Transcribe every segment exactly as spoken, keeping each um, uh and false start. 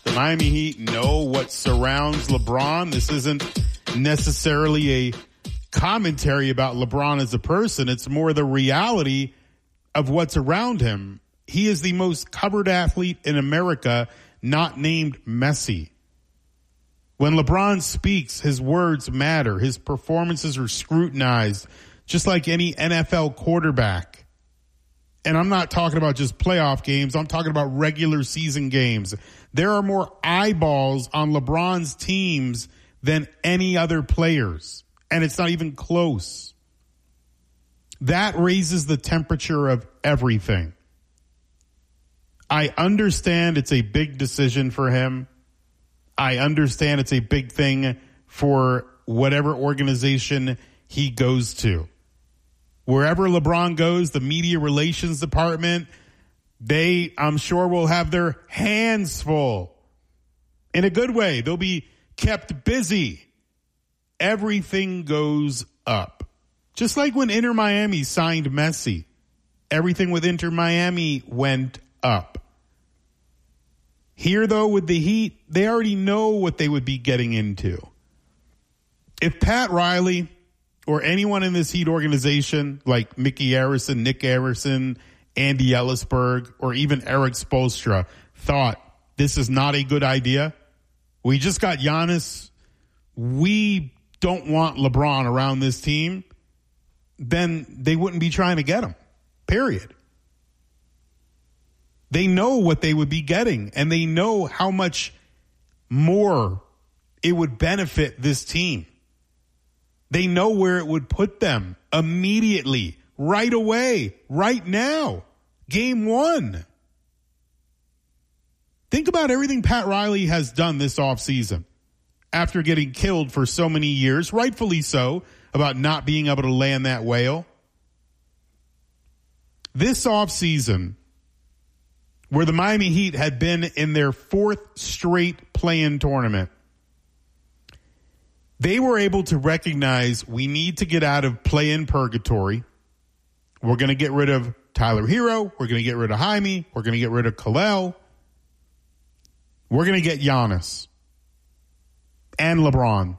The Miami Heat know what surrounds LeBron. This isn't necessarily a commentary about LeBron as a person. It's more the reality of what's around him. He is the most covered athlete in America, not named Messi. When LeBron speaks, his words matter. His performances are scrutinized, just like any N F L quarterback. And I'm not talking about just playoff games. I'm talking about regular season games. There are more eyeballs on LeBron's teams than any other players. And it's not even close. That raises the temperature of everything. I understand it's a big decision for him. I understand it's a big thing for whatever organization he goes to. Wherever LeBron goes, the media relations department, they, I'm sure, will have their hands full. In a good way. They'll be kept busy. Everything goes up. Just like when Inter Miami signed Messi, everything with Inter Miami went up. Here, though, with the Heat, they already know what they would be getting into. If Pat Riley or anyone in this Heat organization, like Mickey Arison, Nick Arison, Andy Ellisberg, or even Eric Spoelstra, thought this is not a good idea, we just got Giannis, we don't want LeBron around this team, then they wouldn't be trying to get him, period. They know what they would be getting, and they know how much more it would benefit this team. They know where it would put them immediately, right away, right now, game one. Think about everything Pat Riley has done this offseason after getting killed for so many years, rightfully so, about not being able to land that whale. This offseason, where the Miami Heat had been in their fourth straight play-in tournament, they were able to recognize we need to get out of play-in purgatory. We're going to get rid of Tyler Hero. We're going to get rid of Jaime. We're going to get rid of Kalel. We're going to get Giannis and LeBron.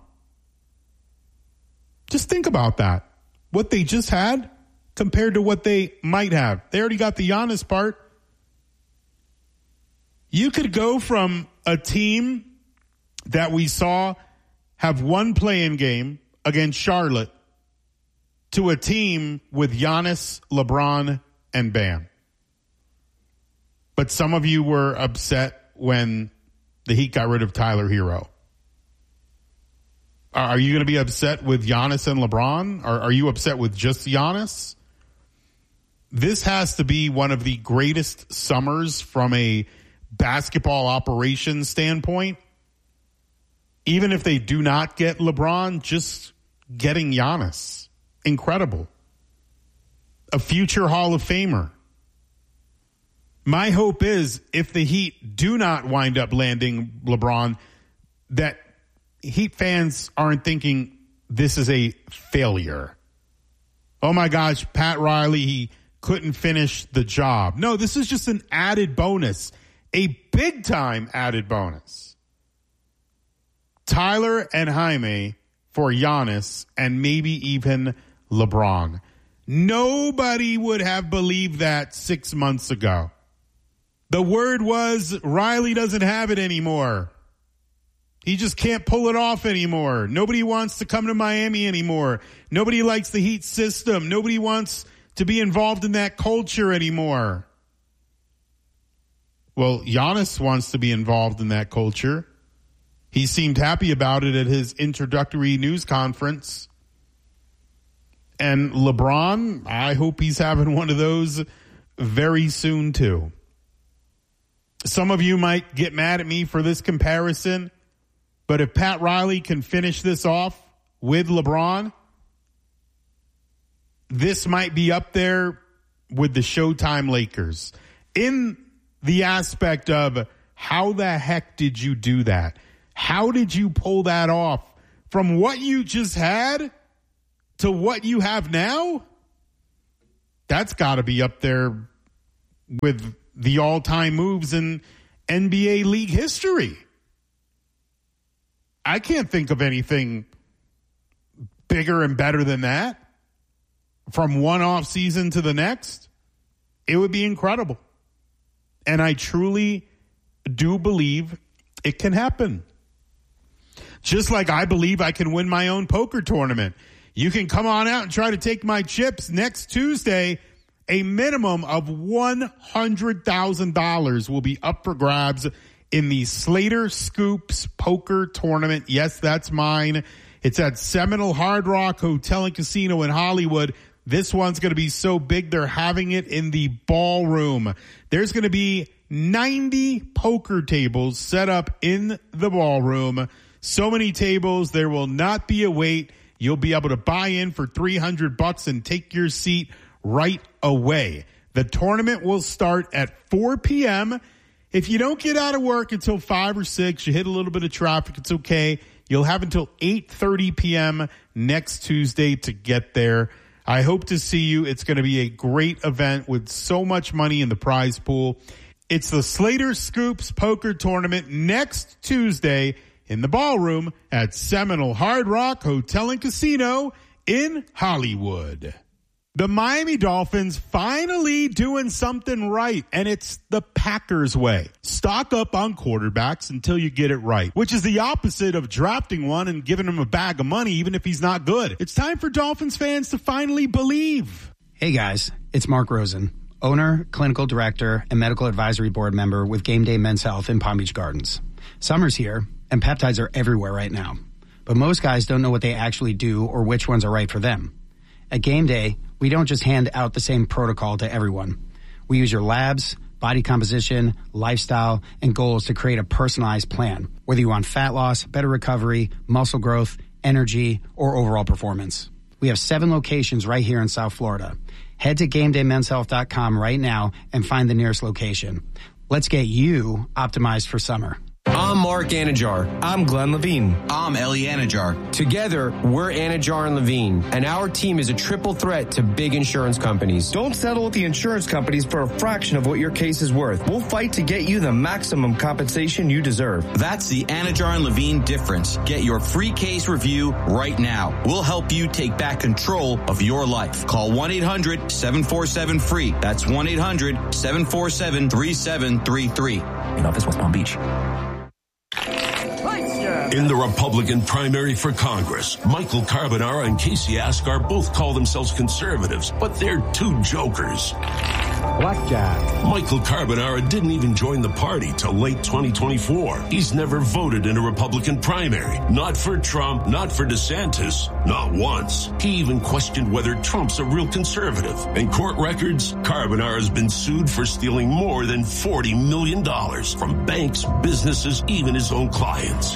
Just think about that. What they just had compared to what they might have. They already got the Giannis part. You could go from a team that we saw have one play-in game against Charlotte to a team with Giannis, LeBron, and Bam. But some of you were upset when the Heat got rid of Tyler Hero. Are you going to be upset with Giannis and LeBron? Or are you upset with just Giannis? This has to be one of the greatest summers from a basketball operations standpoint. Even if they do not get LeBron, just getting Giannis. Incredible. A future Hall of Famer. My hope is if the Heat do not wind up landing LeBron, that Heat fans aren't thinking this is a failure. Oh my gosh, Pat Riley, he couldn't finish the job. No, this is just an added bonus. A big-time added bonus. Tyler and Jaime for Giannis and maybe even LeBron. Nobody would have believed that six months ago. The word was Riley doesn't have it anymore. He just can't pull it off anymore. Nobody wants to come to Miami anymore. Nobody likes the Heat system. Nobody wants to be involved in that culture anymore. Well, Giannis wants to be involved in that culture. He seemed happy about it at his introductory news conference. And LeBron, I hope he's having one of those very soon too. Some of you might get mad at me for this comparison, but if Pat Riley can finish this off with LeBron, this might be up there with the Showtime Lakers. In the aspect of how the heck did you do that? How did you pull that off from what you just had to what you have now? That's got to be up there with the all-time moves in N B A league history. I can't think of anything bigger and better than that. From one off season to the next, it would be incredible. And I truly do believe it can happen. Just like I believe I can win my own poker tournament. You can come on out and try to take my chips next Tuesday. A minimum of one hundred thousand dollars will be up for grabs in the Slater Scoops Poker Tournament. Yes, that's mine. It's at Seminole Hard Rock Hotel and Casino in Hollywood. This one's going to be so big, they're having it in the ballroom. There's going to be ninety poker tables set up in the ballroom. So many tables, there will not be a wait. You'll be able to buy in for three hundred bucks and take your seat right away. The tournament will start at four p.m. If you don't get out of work until five or six, you hit a little bit of traffic, it's okay. You'll have until eight thirty p.m. next Tuesday to get there. I hope to see you. It's going to be a great event with so much money in the prize pool. It's the Slater Scoops Poker Tournament next Tuesday in the ballroom at Seminole Hard Rock Hotel and Casino in Hollywood. The Miami Dolphins finally doing something right, and it's the Packers way. Stock up on quarterbacks until you get it right, which is the opposite of drafting one and giving him a bag of money even if he's not good. It's time for Dolphins fans to finally believe. Hey guys, it's Mark Rosen, owner, clinical director, and medical advisory board member with Game Day Men's Health in Palm Beach Gardens. Summer's here, and peptides are everywhere right now. But most guys don't know what they actually do or which ones are right for them. At Game Day, we don't just hand out the same protocol to everyone. We use your labs, body composition, lifestyle, and goals to create a personalized plan, whether you want fat loss, better recovery, muscle growth, energy, or overall performance. We have seven locations right here in South Florida. Head to game day men's health dot com right now and find the nearest location. Let's get you optimized for summer. I'm Mark Anajar. I'm Glenn Levine. I'm Ellie Anajar. Together, we're Anajar and Levine, and our team is a triple threat to big insurance companies. Don't settle with the insurance companies for a fraction of what your case is worth. We'll fight to get you the maximum compensation you deserve. That's the Anajar and Levine difference. Get your free case review right now. We'll help you take back control of your life. Call one eight hundred seven four seven free. That's one eight hundred seven four seven three seven three three. In office, West Palm Beach. In the Republican primary for Congress, Michael Carbonara and Casey Askar both call themselves conservatives, but they're two jokers. Blackjack. Michael Carbonara didn't even join the party till late twenty twenty-four. He's never voted in a Republican primary. Not for Trump, not for DeSantis, not once. He even questioned whether Trump's a real conservative. In court records, Carbonara's been sued for stealing more than forty million dollars from banks, businesses, even his own clients.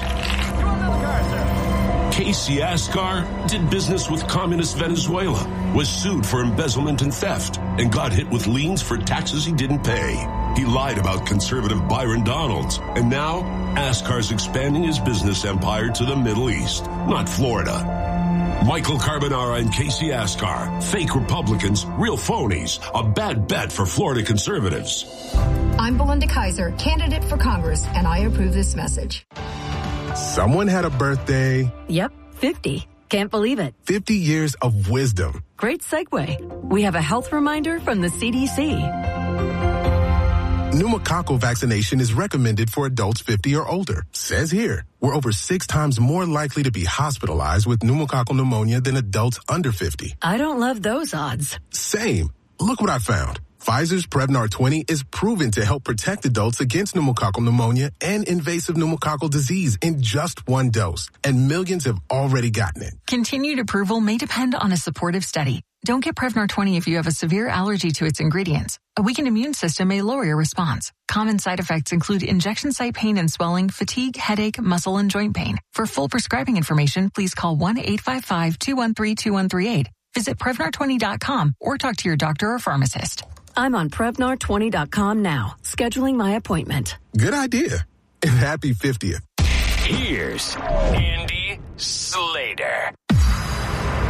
Casey Askar did business with communist Venezuela, was sued for embezzlement and theft, and got hit with liens for taxes he didn't pay. He lied about conservative Byron Donalds, and now Askar's expanding his business empire to the Middle East, not Florida. Michael Carbonara and Casey Askar, fake Republicans, real phonies, a bad bet for Florida conservatives. I'm Belinda Kaiser, candidate for Congress, and I approve this message. Someone had a birthday. Yep, fifty. Can't believe it. fifty years of wisdom. Great segue. We have a health reminder from the C D C. Pneumococcal vaccination is recommended for adults fifty or older. Says here, we're over six times more likely to be hospitalized with pneumococcal pneumonia than adults under fifty. I don't love those odds. Same. Look what I found. Pfizer's Prevnar twenty is proven to help protect adults against pneumococcal pneumonia and invasive pneumococcal disease in just one dose, and millions have already gotten it. Continued approval may depend on a supportive study. Don't get Prevnar twenty if you have a severe allergy to its ingredients. A weakened immune system may lower your response. Common side effects include injection site pain and swelling, fatigue, headache, muscle, and joint pain. For full prescribing information, please call one eight five five, two one three, two one three eight. Visit Prevnar twenty dot com or talk to your doctor or pharmacist. I'm on Prevnar twenty dot com now, scheduling my appointment. Good idea. And happy fiftieth. Here's Andy Slater.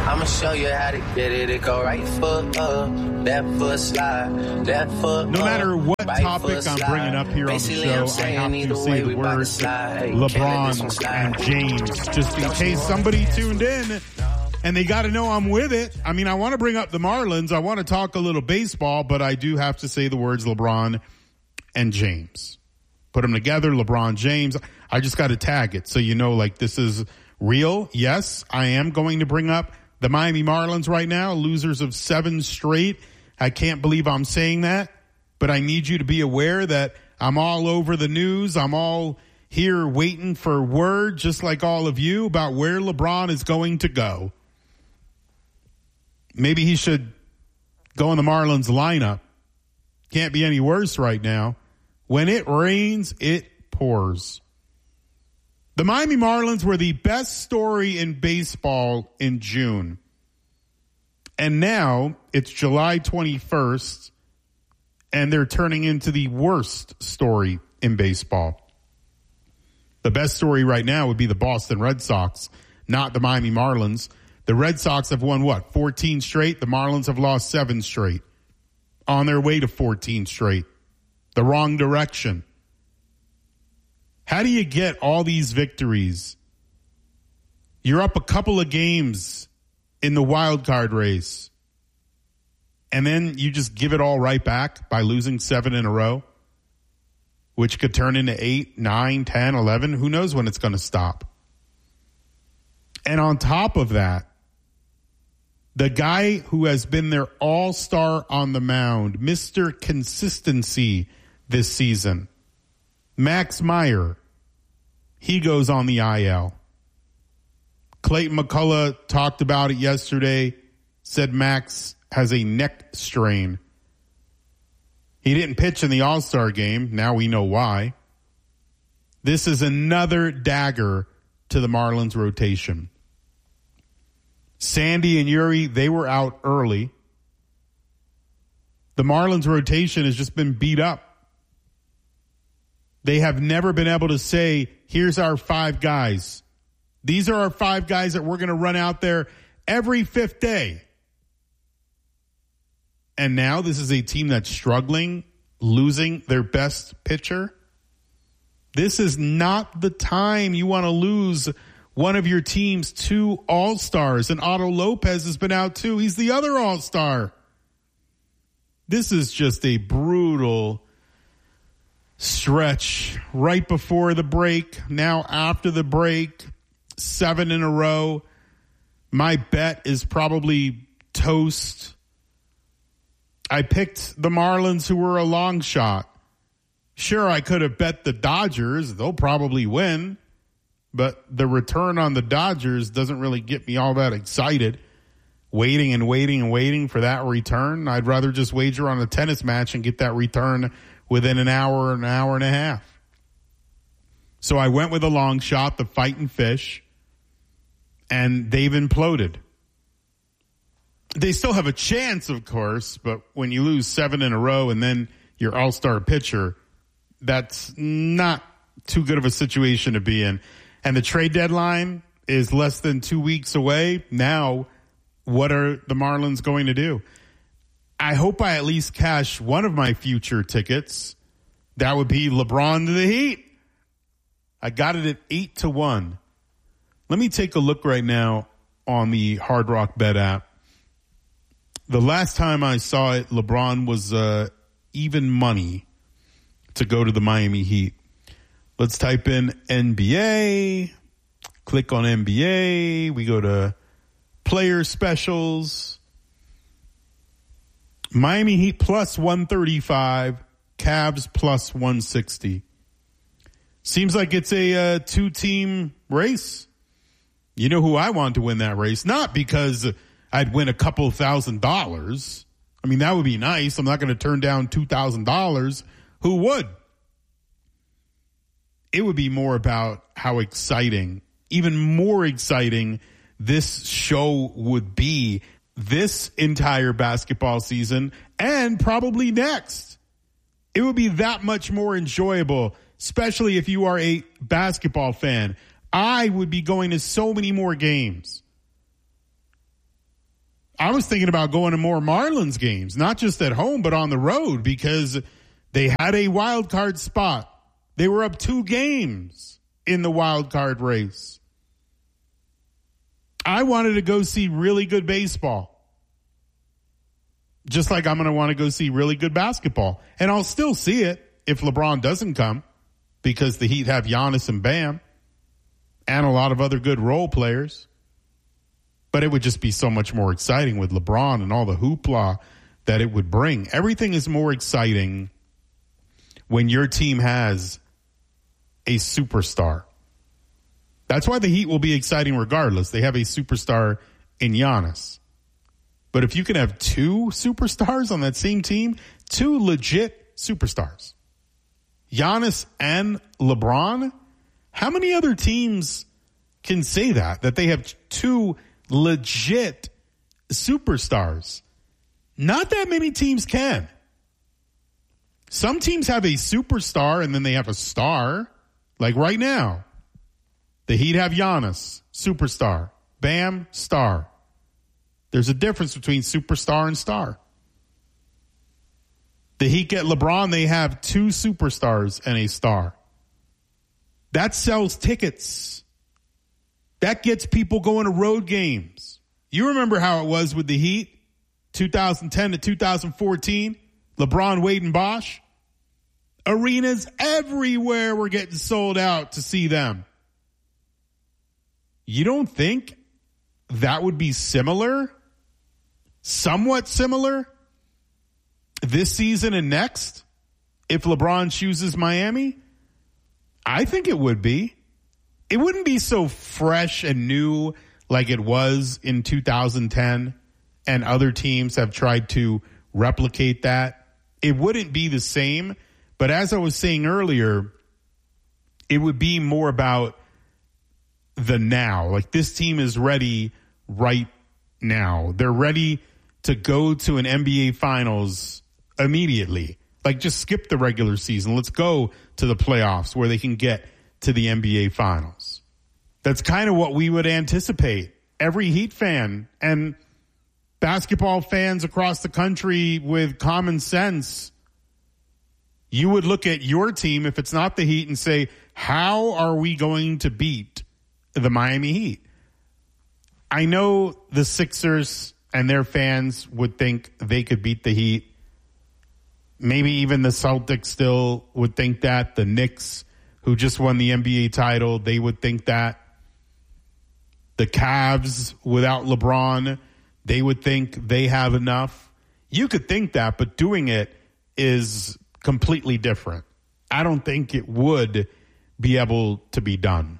I'ma show you how to get it. It go right foot up, left foot slide, left foot No matter up, what right topic foot I'm slide. bringing up here on the Basically, show, I'm I saying have either to way, say we the bout to words slide. Can't let this one LeBron slide. and James, just in case somebody tuned in and they got to know I'm with it. I mean, I want to bring up the Marlins. I want to talk a little baseball, but I do have to say the words LeBron and James. Put them together, LeBron James. I just got to tag it so you know, like, this is real. Yes, I am going to bring up the Miami Marlins right now, losers of seven straight. I can't believe I'm saying that, but I need you to be aware that I'm all over the news. I'm all here waiting for word, just like all of you, about where LeBron is going to go. Maybe he should go in the Marlins lineup. Can't be any worse right now. When it rains, it pours. The Miami Marlins were the best story in baseball in June. And now it's July twenty-first, and they're turning into the worst story in baseball. The best story right now would be the Boston Red Sox, not the Miami Marlins. The Red Sox have won, what, fourteen straight? The Marlins have lost seven straight. On their way to fourteen straight. The wrong direction. How do you get all these victories? You're up a couple of games in the wild card race, and then you just give it all right back by losing seven in a row, which could turn into eight, nine, ten, eleven. Who knows when it's going to stop? And on top of that, the guy who has been their all-star on the mound, Mister Consistency this season, Max Meyer, he goes on the I L. Clayton McCullough talked about it yesterday, said Max has a neck strain. He didn't pitch in the All-Star game. Now we know why. This is another dagger to the Marlins rotation. Sandy and Yuri, they were out early. The Marlins rotation has just been beat up. They have never been able to say, here's our five guys. These are our five guys that we're going to run out there every fifth day. And now this is a team that's struggling, losing their best pitcher. This is not the time you want to lose one of your team's two all-stars. And Otto Lopez has been out too. He's the other all-star. This is just a brutal stretch right before the break. Now after the break, seven in a row. My bet is probably toast. I picked the Marlins, who were a long shot. Sure, I could have bet the Dodgers. They'll probably win. But the return on the Dodgers doesn't really get me all that excited. Waiting and waiting and waiting for that return. I'd rather just wager on a tennis match and get that return within an hour, an hour and a half. So I went with a long shot, the Fightin' Fish, and they've imploded. They still have a chance, of course, but when you lose seven in a row and then your all-star pitcher, that's not too good of a situation to be in. And the trade deadline is less than two weeks away. Now, what are the Marlins going to do? I hope I at least cash one of my future tickets. That would be LeBron to the Heat. I got it at eight to one. Let me take a look right now on the Hard Rock Bet app. The last time I saw it, LeBron was uh, even money to go to the Miami Heat. Let's type in N B A. Click on N B A. We go to player specials. Miami Heat plus one thirty-five. Cavs plus one sixty. Seems like it's a uh, two-team race. You know who I want to win that race? Not because I'd win a couple thousand dollars. I mean, that would be nice. I'm not going to turn down two thousand dollars. Who would? It would be more about how exciting, even more exciting, this show would be this entire basketball season and probably next. It would be that much more enjoyable, especially if you are a basketball fan. I would be going to so many more games. I was thinking about going to more Marlins games, not just at home, but on the road, because they had a wild card spot. They were up two games in the wild card race. I wanted to go see really good baseball. Just like I'm going to want to go see really good basketball. And I'll still see it if LeBron doesn't come, because the Heat have Giannis and Bam and a lot of other good role players. But it would just be so much more exciting with LeBron and all the hoopla that it would bring. Everything is more exciting when your team has a superstar. That's why the Heat will be exciting regardless. They have a superstar in Giannis. But if you can have two superstars on that same team, two legit superstars, Giannis and LeBron, how many other teams can say that, that they have two legit superstars? Not that many teams can. Some teams have a superstar and then they have a star. Like right now, the Heat have Giannis, superstar. Bam, star. There's a difference between superstar and star. The Heat get LeBron, they have two superstars and a star. That sells tickets. That gets people going to road games. You remember how it was with the Heat, two thousand ten to two thousand fourteen, LeBron, Wade, and Bosh. Arenas everywhere were getting sold out to see them. You don't think that would be similar, somewhat similar, this season and next if LeBron chooses Miami? I think it would be. It wouldn't be so fresh and new like it was in two thousand ten, and other teams have tried to replicate that. It wouldn't be the same, but as I was saying earlier, it would be more about the now. Like, this team is ready right now. They're ready to go to an N B A Finals immediately. Like, just skip the regular season. Let's go to the playoffs where they can get to the N B A Finals. That's kind of what we would anticipate. Every Heat fan and basketball fans across the country with common sense, you would look at your team, if it's not the Heat, and say, how are we going to beat the Miami Heat? I know the Sixers and their fans would think they could beat the Heat. Maybe even the Celtics still would think that. The Knicks, who just won the N B A title, they would think that. The Cavs, without LeBron, they would think they have enough. You could think that, but doing it is completely different. I don't think it would be able to be done.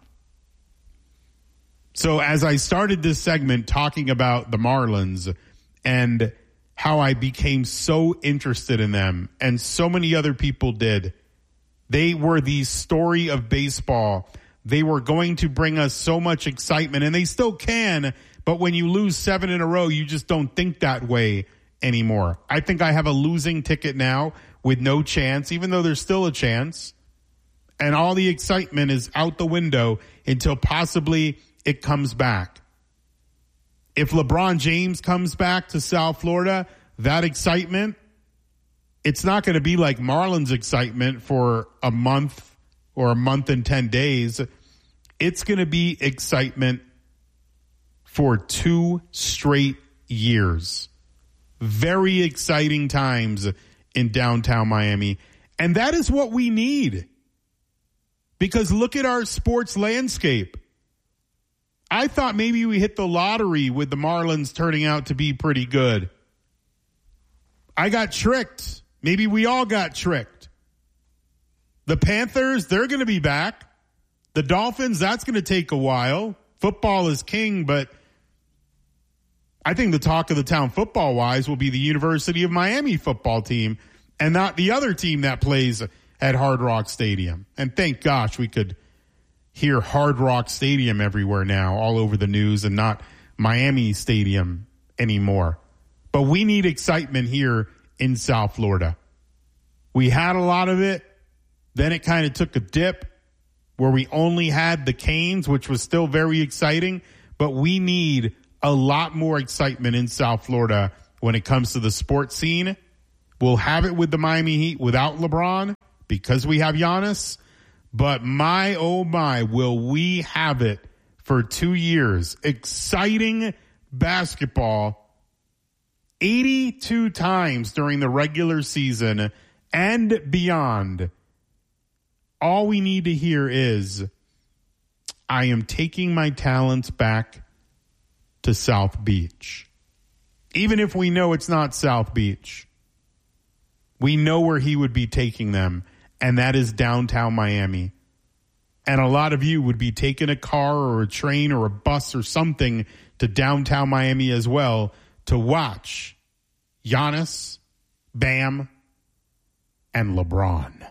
So as I started this segment talking about the Marlins and how I became so interested in them, and so many other people did, they were the story of baseball. They were going to bring us so much excitement, and they still can, but when you lose seven in a row, you just don't think that way anymore. I think I have a losing ticket now with no chance, even though there's still a chance. And all the excitement is out the window until possibly it comes back. If LeBron James comes back to South Florida, that excitement, it's not going to be like Marlins excitement for a month or a month and ten days. It's going to be excitement for two straight years. Very exciting times in downtown Miami. And that is what we need. Because look at our sports landscape. I thought maybe we hit the lottery with the Marlins turning out to be pretty good. I got tricked. Maybe we all got tricked. The Panthers, they're going to be back. The Dolphins, that's going to take a while. Football is king, but I think the talk of the town football-wise will be the University of Miami football team and not the other team that plays at Hard Rock Stadium. And thank gosh we could hear Hard Rock Stadium everywhere now, all over the news, and not Miami Stadium anymore. But we need excitement here in South Florida. We had a lot of it. Then it kind of took a dip where we only had the Canes, which was still very exciting. But we need a lot more excitement in South Florida when it comes to the sports scene. We'll have it with the Miami Heat without LeBron because we have Giannis. But my, oh my, will we have it for two years. Exciting basketball eighty-two times during the regular season and beyond. All we need to hear is, I am taking my talents back to South Beach. Even if we know it's not South Beach, we know where he would be taking them, and that is downtown Miami. And a lot of you would be taking a car or a train or a bus or something to downtown Miami as well to watch Giannis, Bam, and LeBron.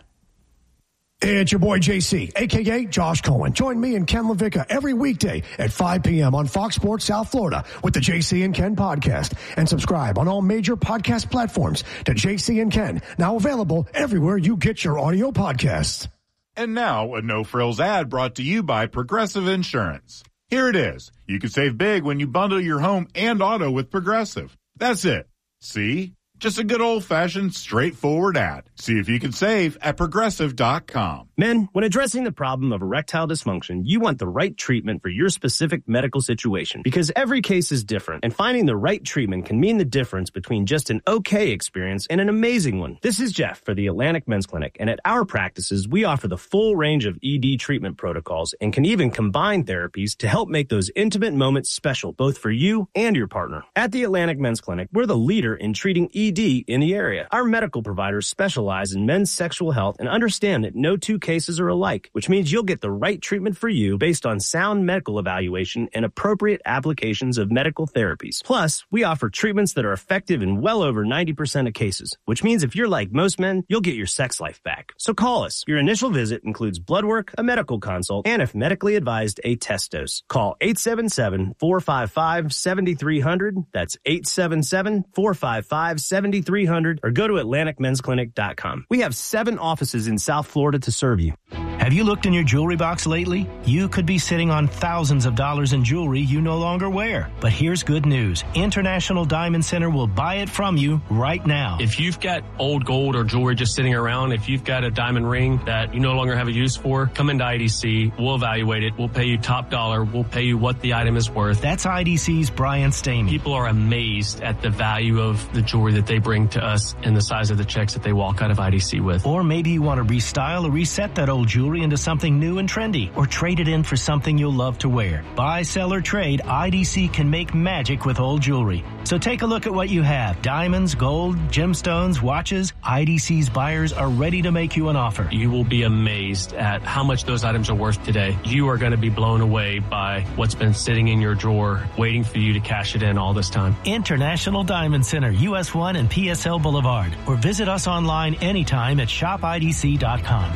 Hey, it's your boy J C, a k a. Josh Cohen. Join me and Ken LaVicka every weekday at five p.m. on Fox Sports South Florida with the J C and Ken podcast. And subscribe on all major podcast platforms to J C and Ken, now available everywhere you get your audio podcasts. And now, a no-frills ad brought to you by Progressive Insurance. Here it is. You can save big when you bundle your home and auto with Progressive. That's it. See? Just a good old-fashioned, straightforward ad. See if you can save at Progressive dot com. Men, when addressing the problem of erectile dysfunction, you want the right treatment for your specific medical situation. Because every case is different, and finding the right treatment can mean the difference between just an okay experience and an amazing one. This is Jeff for the Atlantic Men's Clinic, and at our practices, we offer the full range of E D treatment protocols and can even combine therapies to help make those intimate moments special, both for you and your partner. At the Atlantic Men's Clinic, we're the leader in treating E D in the area. Our medical providers specialize in men's sexual health and understand that no two cases are alike, which means you'll get the right treatment for you based on sound medical evaluation and appropriate applications of medical therapies. Plus, we offer treatments that are effective in well over ninety percent of cases, which means if you're like most men, you'll get your sex life back. So call us. Your initial visit includes blood work, a medical consult, and if medically advised, a test dose. Call eight seven seven, four five five, seven three zero zero. That's eight seven seven, four five five, seven three zero zero or go to Atlantic Men's Clinic dot com. We have seven offices in South Florida to serve you. Have you looked in your jewelry box lately? You could be sitting on thousands of dollars in jewelry you no longer wear. But here's good news. International Diamond Center will buy it from you right now. If you've got old gold or jewelry just sitting around, if you've got a diamond ring that you no longer have a use for, come into I D C. We'll evaluate it. We'll pay you top dollar. We'll pay you what the item is worth. That's I D C's Brian Stamey. People are amazed at the value of the jewelry that they bring to us and the size of the checks that they walk out of I D C with. Or maybe you want to restyle or reset that old jewelry into something new and trendy, or trade it in for something you'll love to wear. Buy, sell, or trade, I D C can make magic with old jewelry. So take a look at what you have. Diamonds, gold, gemstones, watches. I D C's buyers are ready to make you an offer. You will be amazed at how much those items are worth today. You are going to be blown away by what's been sitting in your drawer, waiting for you to cash it in all this time. International Diamond Center, U S one and P S L Boulevard. Or visit us online anytime at shop I D C dot com.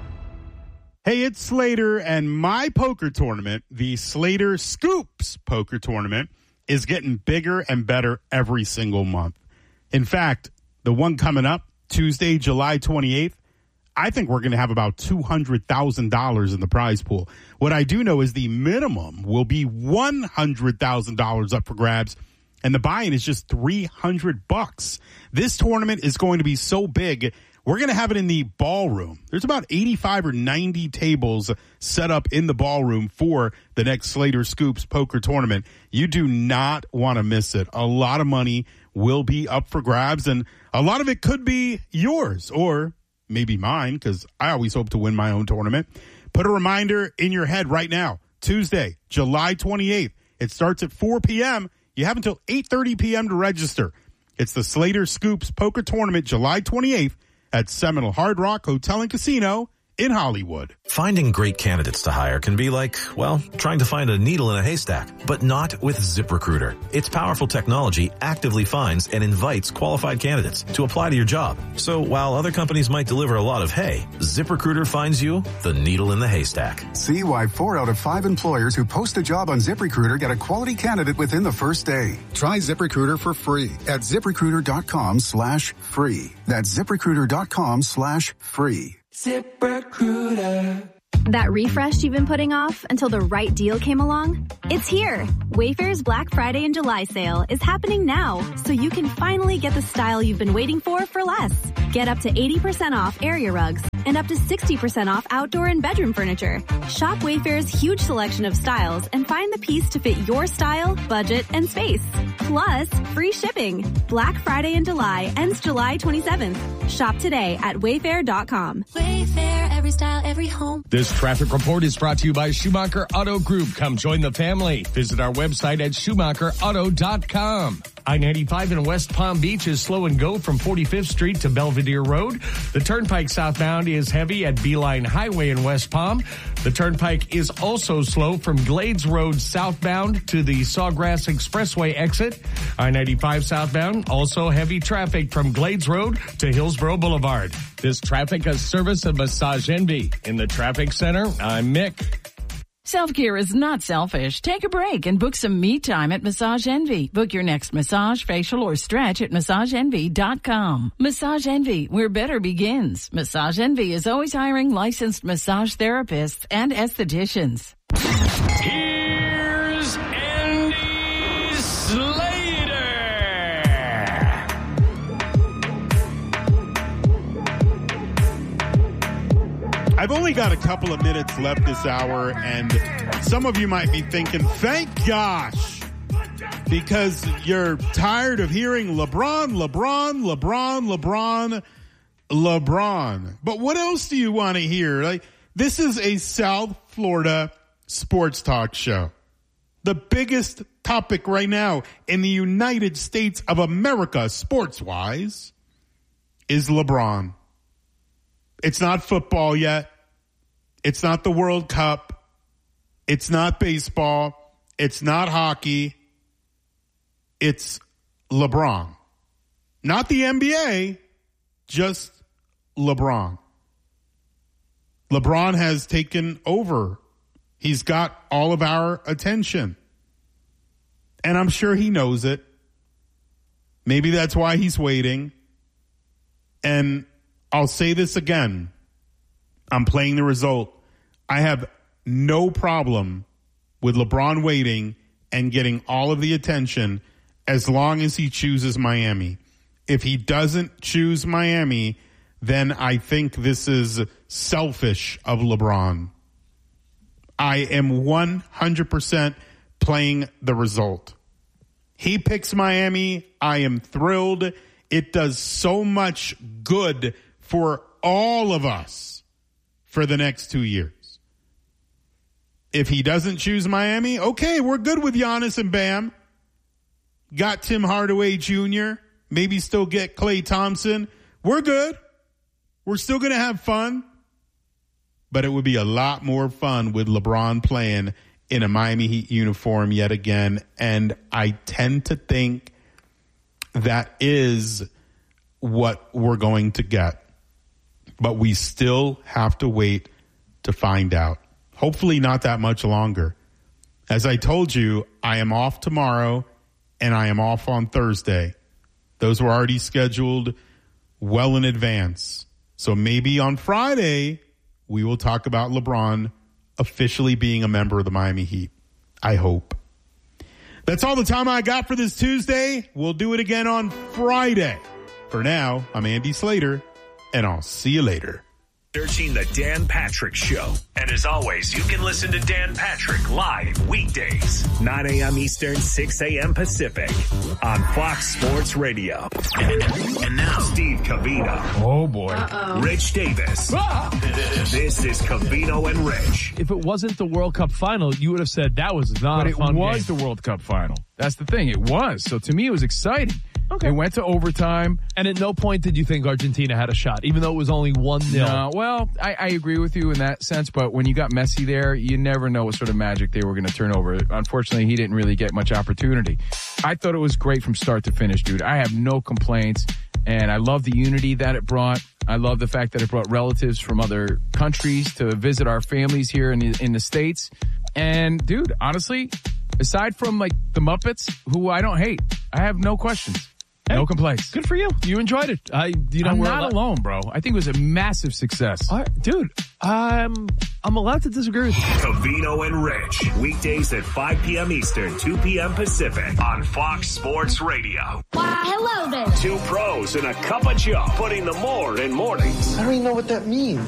Hey, it's Slater, and my poker tournament, the Slater Scoops Poker Tournament, is getting bigger and better every single month. In fact, the one coming up, Tuesday, July twenty-eighth, I think we're going to have about two hundred thousand dollars in the prize pool. What I do know is the minimum will be one hundred thousand dollars up for grabs, and the buy-in is just three hundred bucks. This tournament is going to be so big, we're going to have it in the ballroom. There's about eighty-five or ninety tables set up in the ballroom for the next Slater Scoops Poker Tournament. You do not want to miss it. A lot of money will be up for grabs, and a lot of it could be yours or maybe mine, because I always hope to win my own tournament. Put a reminder in your head right now. Tuesday, July twenty-eighth. It starts at four p.m. You have until eight thirty p.m. to register. It's the Slater Scoops Poker Tournament, July twenty-eighth. At Seminole Hard Rock Hotel and Casino in Hollywood. Finding great candidates to hire can be like, well, trying to find a needle in a haystack, but not with ZipRecruiter. Its powerful technology actively finds and invites qualified candidates to apply to your job. So while other companies might deliver a lot of hay, ZipRecruiter finds you the needle in the haystack. See why four out of five employers who post a job on ZipRecruiter get a quality candidate within the first day. Try ZipRecruiter for free at ZipRecruiter.com slash free. That's ZipRecruiter.com slash free. ZipRecruiter. That refresh you've been putting off until the right deal came along? It's here. Wayfair's Black Friday and July sale is happening now, so you can finally get the style you've been waiting for for less. Get up to eighty percent off area rugs and up to sixty percent off outdoor and bedroom furniture. Shop Wayfair's huge selection of styles and find the piece to fit your style, budget, and space. Plus, free shipping. Black Friday in July ends July twenty-seventh. Shop today at wayfair dot com. Wayfair, every style, every home. This traffic report is brought to you by Schumacher Auto Group. Come join the family. Visit our website at schumacher auto dot com. I ninety-five in West Palm Beach is slow and go from forty-fifth Street to Belvedere Road. The Turnpike southbound is heavy at Beeline Highway in West Palm. The Turnpike is also slow from Glades Road southbound to the Sawgrass Expressway exit. I ninety-five southbound, also heavy traffic from Glades Road to Hillsborough Boulevard. This traffic is service of Massage Envy. In the traffic center, I'm Mick. Self-care is not selfish. Take a break and book some me time at Massage Envy. Book your next massage, facial, or stretch at massage envy dot com. Massage Envy, where better begins. Massage Envy is always hiring licensed massage therapists and estheticians. Here's Andy Slater. I've only got a couple of minutes left this hour, and some of you might be thinking, thank gosh, because you're tired of hearing LeBron, LeBron, LeBron, LeBron, LeBron. But what else do you want to hear? Like, this is a South Florida sports talk show. The biggest topic right now in the United States of America, sports-wise, is LeBron. It's not football yet. It's not the World Cup. It's not baseball. It's not hockey. It's LeBron. Not the N B A, just LeBron. LeBron has taken over. He's got all of our attention. And I'm sure he knows it. Maybe that's why he's waiting. And I'll say this again. I'm playing the result. I have no problem with LeBron waiting and getting all of the attention as long as he chooses Miami. If he doesn't choose Miami, then I think this is selfish of LeBron. I am one hundred percent playing the result. He picks Miami. I am thrilled. It does so much good for all of us for the next two years. If he doesn't choose Miami, okay, we're good with Giannis and Bam. Got Tim Hardaway Junior Maybe still get Klay Thompson. We're good. We're still going to have fun. But it would be a lot more fun with LeBron playing in a Miami Heat uniform yet again. And I tend to think that is what we're going to get. But we still have to wait to find out. Hopefully not that much longer. As I told you, I am off tomorrow and I am off on Thursday. Those were already scheduled well in advance. So maybe on Friday, we will talk about LeBron officially being a member of the Miami Heat. I hope. That's all the time I got for this Tuesday. We'll do it again on Friday. For now, I'm Andy Slater, and I'll see you later. Searching the Dan Patrick Show. And as always, you can listen to Dan Patrick live weekdays, nine a.m. Eastern, six a.m. Pacific on Fox Sports Radio. And, and now, Steve Covino. Oh, boy. Uh-oh. Rich Davis. Ah! This is Covino and Rich. If it wasn't the World Cup final, you would have said that was not but a fun it was game. The World Cup final. That's the thing. It was. So to me, it was exciting. Okay. It went to overtime. And at no point did you think Argentina had a shot, even though it was only one nil. No, well, I, I agree with you in that sense, but when you got Messi there, you never know what sort of magic they were going to turn over. Unfortunately, he didn't really get much opportunity. I thought it was great from start to finish, dude. I have no complaints, and I love the unity that it brought. I love the fact that it brought relatives from other countries to visit our families here in the, in the States. And, dude, honestly, aside from, like, the Muppets, who I don't hate, I have no questions. No complaints. Good for you. You enjoyed it. I, you know, I'm we're not al- alone, bro. I think it was a massive success. All right, dude, I'm I'm allowed to disagree with you. Covino and Rich, weekdays at five p.m. Eastern, two p.m. Pacific on Fox Sports Radio. Why, hello there. Two pros and a cup of Joe, putting the more in mornings. I don't even know what that means.